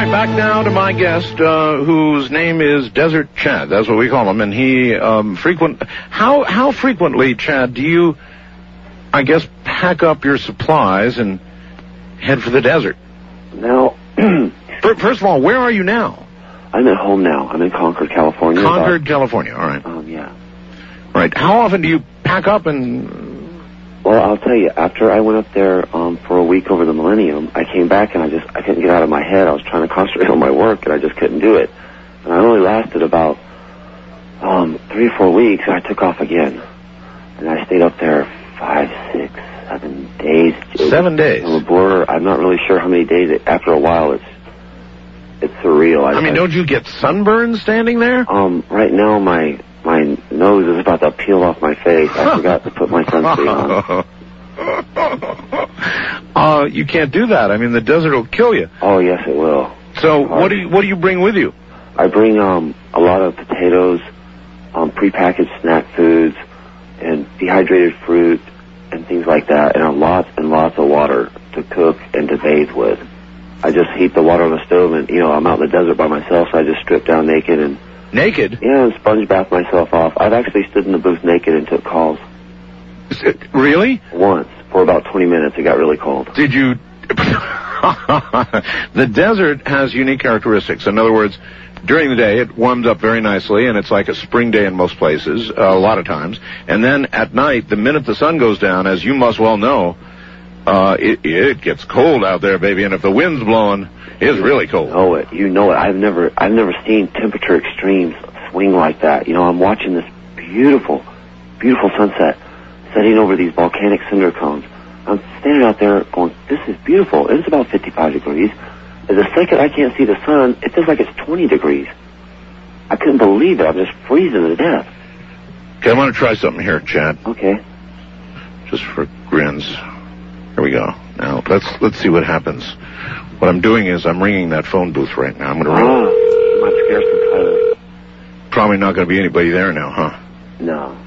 right, back now to my guest, whose name is Desert Chad. That's what we call him. And he how frequently, Chad, do you, I guess, pack up your supplies and head for the desert? Now, first of all, where are you now? I'm at home now. I'm in Concord, California. California. All right. Yeah. Right. How often do you pack up and... Well, I'll tell you, after I went up there for a week over the Millennium, I came back and I couldn't get out of my head. I was trying to concentrate on my work and I just couldn't do it. And I only lasted about 3 or 4 weeks and I took off again. And I stayed up there 5, 6, 7 days. 7 days? On the border. I'm not really sure how many days. After a while, it's surreal. I mean, don't you get sunburned standing there? Right now, my nose is about to peel off my face. I forgot to put my sunscreen on. You can't do that. I mean, the desert will kill you. Oh, yes, it will. So what do you bring with you? I bring a lot of potatoes, prepackaged snack foods, and dehydrated fruit, and things like that, and lots of water to cook and to bathe with. I just heat the water on the stove, and, I'm out in the desert by myself, so I just strip down naked and... Naked? Yeah, and sponge bath myself off. I've actually stood in the booth naked and took calls. Really? Once, for about 20 minutes. It got really cold. Did you... The desert has unique characteristics. In other words, during the day, it warms up very nicely, and it's like a spring day in most places, a lot of times. And then at night, the minute the sun goes down, as you must well know, it gets cold out there, baby. And if the wind's blowing, it's really cold. You know it. I've never seen temperature extremes swing like that. I'm watching this beautiful, beautiful sunset setting over these volcanic cinder cones. I'm standing out there going, this is beautiful. It's about 55 degrees. And the second I can't see the sun, it feels like it's 20 degrees. I couldn't believe it. I'm just freezing to death. Okay, I want to try something here, Chad. Okay. Just for grins. Here we go. Now, let's see what happens. What I'm doing is I'm ringing that phone booth right now. I'm going to ring. You might scare some pilots. Probably not going to be anybody there now, huh? No.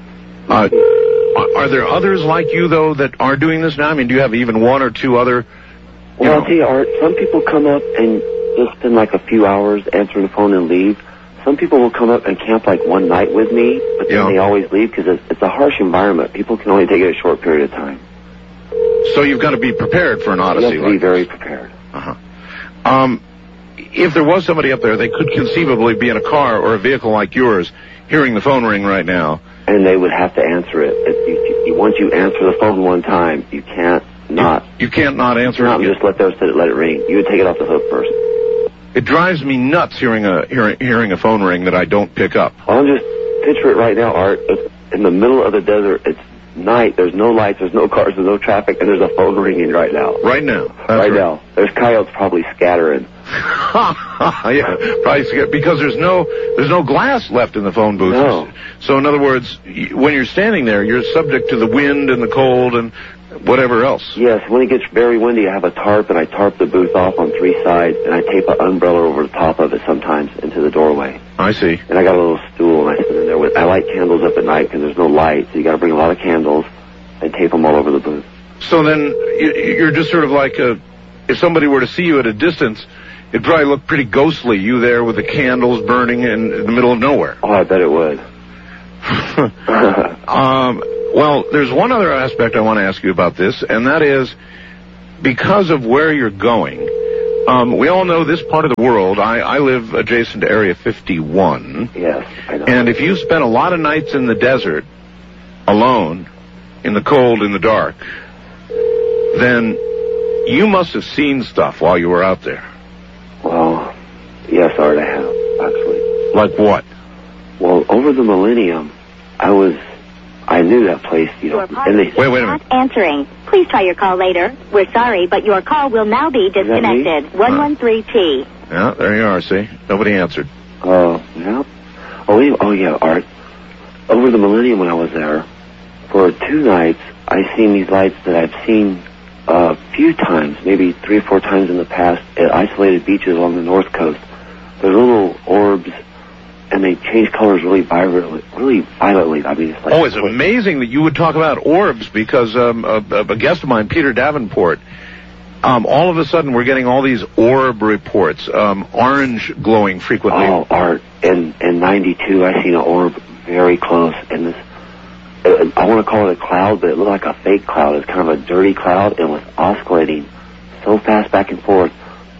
Are there others like you, though, that are doing this now? I mean, do you have even one or two other... Well, I'll tell you, Art, some people come up and just spend like a few hours answering the phone and leave. Some people will come up and camp like one night with me, but then they always leave because it's a harsh environment. People can only take it a short period of time. So you've got to be prepared for an odyssey. You have to be very prepared. Uh-huh. If there was somebody up there, they could conceivably be in a car or a vehicle like yours, hearing the phone ring right now. And they would have to answer it. Once you answer the phone one time, you can't not. You can't not answer it? You just let it ring. You would take it off the hook first. It drives me nuts hearing a phone ring that I don't pick up. Well, I'm just picture it right now, Art. It's in the middle of the desert. It's night. There's no lights. There's no cars. There's no traffic. And there's a phone ringing right now. Right now. Right now. There's coyotes probably scattering. Yeah, probably because there's no glass left in the phone booth. No. So in other words, when you're standing there, you're subject to the wind and the cold and whatever else. Yes, when it gets very windy, I have a tarp, and I tarp the booth off on 3 sides, and I tape an umbrella over the top of it sometimes into the doorway. I see. And I got a little stool, and I sit in there I light candles up at night because there's no light, so you got to bring a lot of candles and tape them all over the booth. So then you're just sort of like if somebody were to see you at a distance, it'd probably look pretty ghostly, you there with the candles burning in the middle of nowhere. Oh, I bet it would. Well, there's one other aspect I want to ask you about this, and that is because of where you're going. We all know this part of the world. I live adjacent to Area 51. Yes, I know. And if you spent a lot of nights in the desert, alone, in the cold, in the dark, then you must have seen stuff while you were out there. Well, yes, Art, I have, actually. Like what? Well, over the Millennium, I knew that place, Wait a minute. Not answering. Please try your call later. We're sorry, but your call will now be disconnected. 113T. Yeah, there you are, see? Nobody answered. Yeah. Oh, yeah, Art. Over the Millennium when I was there, for 2 nights, I seen these lights that I've seen a few times, maybe 3 or 4 times in the past, at isolated beaches along the north coast. There's little orbs, and they change colors really violently. I mean, it's like... it's amazing that you would talk about orbs, because a guest of mine, Peter Davenport, all of a sudden we're getting all these orb reports, orange glowing frequently. Oh, Art, in 92, I seen an orb very close, and this, I want to call it a cloud, but it looked like a fake cloud. It's kind of a dirty cloud, and was oscillating so fast back and forth.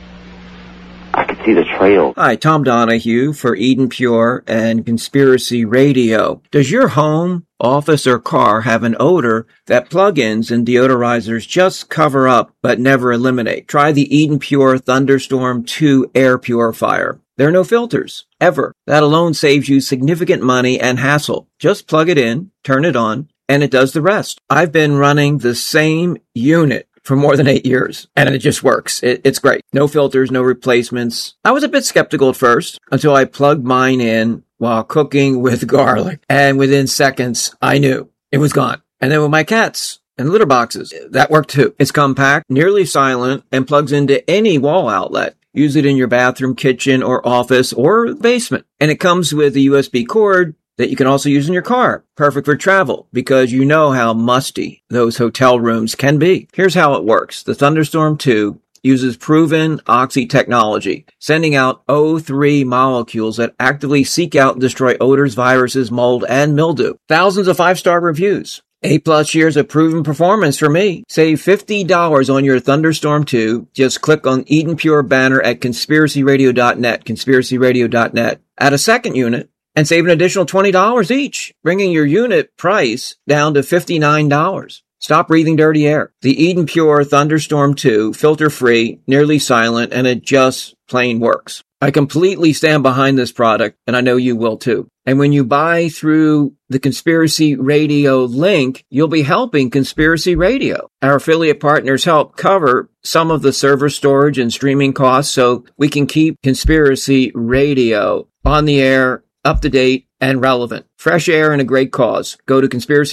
I could see the trail. Hi, Tom Donahue for Eden Pure and Conspiracy Radio. Does your home, office, or car have an odor that plug-ins and deodorizers just cover up but never eliminate? Try the Eden Pure Thunderstorm 2 air purifier. There are no filters, ever. That alone saves you significant money and hassle. Just plug it in, turn it on, and it does the rest. I've been running the same unit for more than 8 years, and it just works. It's great. No filters, no replacements. I was a bit skeptical at first until I plugged mine in while cooking with garlic, and within seconds, I knew it was gone. And then with my cats and litter boxes, that worked too. It's compact, nearly silent, and plugs into any wall outlet. Use it in your bathroom, kitchen, or office, or basement. And it comes with a USB cord that you can also use in your car. Perfect for travel, because you know how musty those hotel rooms can be. Here's how it works. The Thunderstorm 2 uses proven oxy technology, sending out O3 molecules that actively seek out and destroy odors, viruses, mold, and mildew. Thousands of 5-star reviews. 8+ years of proven performance for me. Save $50 on your Thunderstorm 2. Just click on Eden Pure banner at conspiracyradio.net, conspiracyradio.net. Add a second unit and save an additional $20 each, bringing your unit price down to $59. Stop breathing dirty air. The Eden Pure Thunderstorm 2, filter-free, nearly silent, and it just plain works. I completely stand behind this product, and I know you will too. And when you buy through the Conspiracy Radio link, you'll be helping Conspiracy Radio. Our affiliate partners help cover some of the server storage and streaming costs so we can keep Conspiracy Radio on the air, up to date, and relevant. Fresh air and a great cause. Go to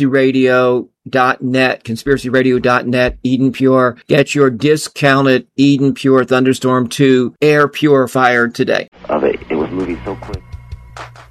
conspiracyradio.net, conspiracyradio.net, Eden Pure. Get your discounted Eden Pure Thunderstorm 2 air purifier today. It was moving so quick.